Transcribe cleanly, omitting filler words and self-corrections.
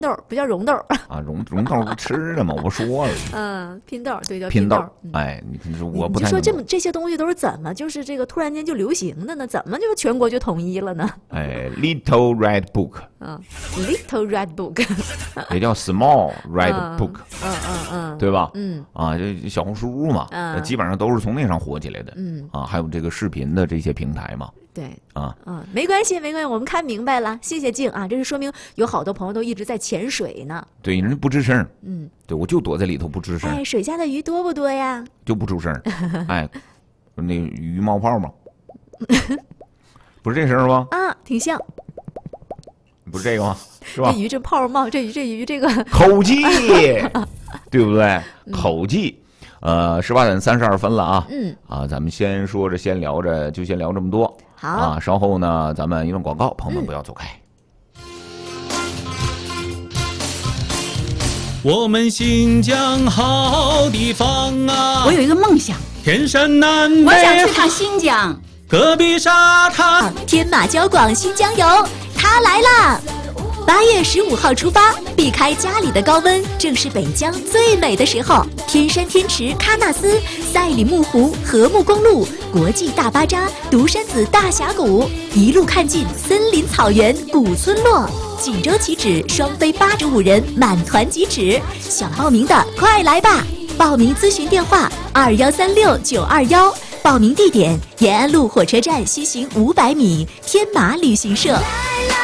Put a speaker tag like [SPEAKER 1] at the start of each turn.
[SPEAKER 1] 豆不叫蓉豆
[SPEAKER 2] 啊，蓉豆不吃的吗？我不说了。
[SPEAKER 1] 拼豆对叫
[SPEAKER 2] 拼豆。
[SPEAKER 1] 嗯、
[SPEAKER 2] 哎，你看我不太。
[SPEAKER 1] 你就说这些东西都是怎么就是这个突然间就流行的呢？怎么就全国就统一了呢？
[SPEAKER 2] 哎 ，Little Red Book。
[SPEAKER 1] Little Red Book。
[SPEAKER 2] 也叫 Small Red Book。对吧？这小红书嘛，基本上都是从那上火起来的。还有这个视频的这些平台嘛。
[SPEAKER 1] 对没关系，我们看明白了，谢谢静啊，这是说明有好多朋友都一直在潜水呢。
[SPEAKER 2] 对，人家不吱声。对，我就躲在里头不吱声。
[SPEAKER 1] 哎，水下的鱼多不多呀？
[SPEAKER 2] 就不出声。哎，那鱼冒泡吗？不是这声吗？
[SPEAKER 1] 啊，挺像。
[SPEAKER 2] 不是这个吗？是吧？
[SPEAKER 1] 这鱼这泡冒，这鱼这个
[SPEAKER 2] 口技，对不对？口技。18:32了啊。咱们先说着，先聊着，就先聊这么多。
[SPEAKER 1] 好
[SPEAKER 2] 啊，稍后呢，咱们一段广告，朋友们不要走开。
[SPEAKER 3] 我们新疆好地方啊！
[SPEAKER 4] 我有一个梦想，
[SPEAKER 3] 天山南北，
[SPEAKER 4] 我想去趟新疆，
[SPEAKER 3] 戈壁沙滩，
[SPEAKER 5] 天马交广新疆游，它来啦！8月15号出发，避开家里的高温，正是北疆最美的时候。天山天池、喀纳斯、赛里木湖、禾木公路、国际大巴扎、独山子大峡谷，一路看尽森林草原、古村落。锦州起止，双飞85人，满团即止。想报名的快来吧！报名咨询电话2136-921，报名地点延安路火车站西行500米，天马旅行社。